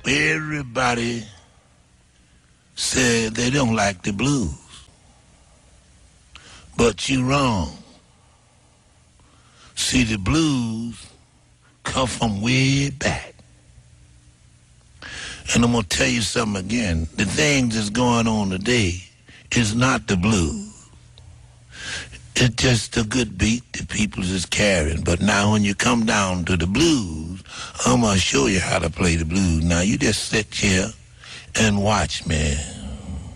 Everybody said they don't like the blues. But you're wrong. See, the blues come from way back. And I'm going to tell you something again. The things that's going on today is not the blues. It's just a good beat that people is carrying. But now when you come down to the blues, I'm going to show you how to play the blues. Now you just sit here and watch, man.